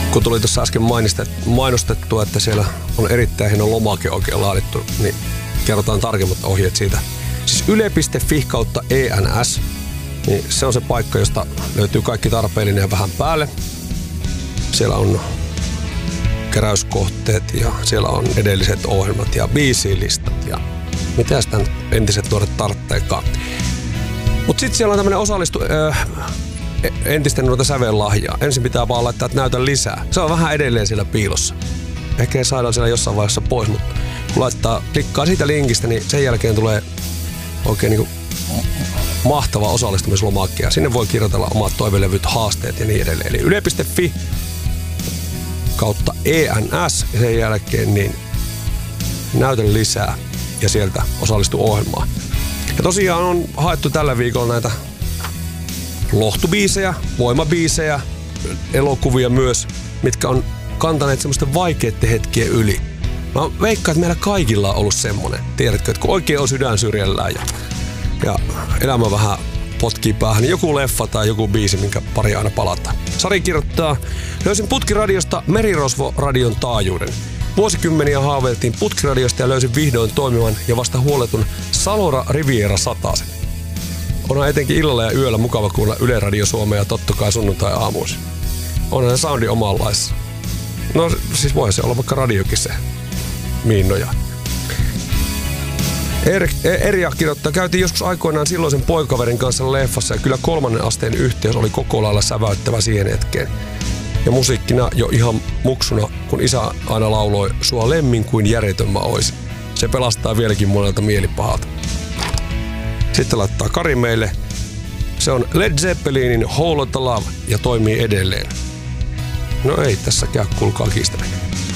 Kun tuli tuossa äsken mainostettua, että siellä on erittäin hieno lomake oikein laadittu, niin kerrotaan tarkemmat ohjeet siitä. Siis yle.fi/ENS, niin se on se paikka, josta löytyy kaikki tarpeellinen ja vähän päälle. Siellä on keräyskohteet ja siellä on edelliset ohjelmat ja biisilistat ja mitä sitä entiset nuoret tarvitseekaan. Mutta sitten siellä on tämmöinen entisten noita sävellahjaa. Ensin pitää vaan laittaa, että näytä lisää. Se on vähän edelleen siellä piilossa. Ehkä saadaan siellä jossain vaiheessa pois, mutta kun klikkaa siitä linkistä, niin sen jälkeen tulee oikein niin kuin mahtava osallistumislomake. Ja sinne voi kirjoitella omat toivelevyt, haasteet ja niin edelleen. Eli yle.fi/ENS ja sen jälkeen niin näytä lisää ja sieltä osallistu ohjelmaan. Ja tosiaan on haettu tällä viikolla näitä lohtubiisejä, voimabiisejä, elokuvia myös, mitkä on kantaneet semmoisten vaikeiden hetkien yli. Mä veikkaan, että meillä kaikilla on ollut semmonen, tiedätkö, että kun oikein on sydän syrjällään ja elämä vähän potkii päähän, niin joku leffa tai joku biisi, minkä pari aina palataan. Sari kirjoittaa, löysin Putkiradiosta Merirosvo-radion taajuuden. Vuosikymmeniä haaveiltiin Putkiradiosta ja löysin vihdoin toimivan ja vasta huoletun Salora Riviera 100. Onhan etenkin illalla ja yöllä mukava kuulla Yle Radio Suomea totta kai sunnuntai-aamuisin. Onhan se soundi omanlaissa. No siis voi se olla vaikka radiokin se miinnoja. Erja kirjoittaa, käytiin joskus aikoinaan silloisen poikakaverin kanssa leffassa ja kyllä 3. asteen yhteys oli koko lailla säväyttävä siihen hetkeen. Ja musiikkina jo ihan muksuna, kun isä aina lauloi sua lemmin kuin järjetön mä oisin. Se pelastaa vieläkin monelta mielipahalta. Sitten laittaa Kari meille. Se on Led Zeppelinin Whole Lotta Love ja toimii edelleen. No ei tässä käy, kuulkaa kiistäminen.